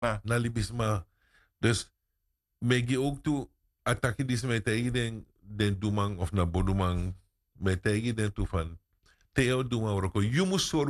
na libisma. Dus megi ook toe ataki dis met den dumang of na bodumang met den toe van Theo dumang roko. You must